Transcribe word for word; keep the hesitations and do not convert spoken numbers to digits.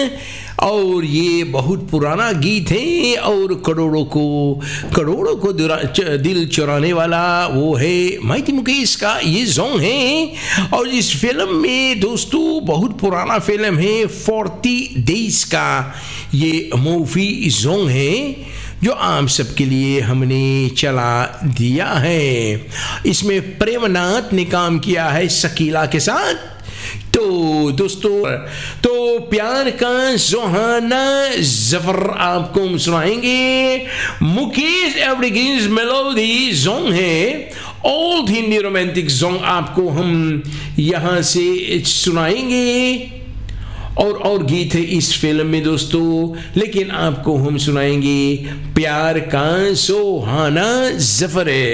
और ये बहुत पुराना गीत है और करोड़ों को करोड़ों को दिल चुराने वाला वो है माइटी मुकेश का ये सॉन्ग है। और इस फिल्म में दोस्तों बहुत पुराना फिल्म है फोर्टी डेज का ये मूवी सॉन्ग है जो आप सबके लिए हमने चला दिया है। इसमें प्रेमनाथ ने काम किया है शकीला के साथ। तो दोस्तों तो प्यार का सुहाना ज़फर आपको हम सुनाएंगे। मुकेश एवरीग्रीन्स मेलोडी सॉन्ग है। ओल्ड हिंदी रोमांटिक सॉन्ग आपको हम यहाँ से सुनाएंगे और और गीत है इस फिल्म में दोस्तों, लेकिन आपको हम सुनाएंगे प्यार का सुहाना ज़फर है।